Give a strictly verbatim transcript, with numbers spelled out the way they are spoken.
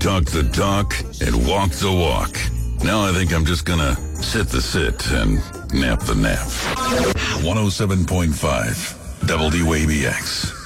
talk the talk, and walk the walk. Now I think I'm just gonna sit the sit and nap the nap. one oh seven point five W A B X.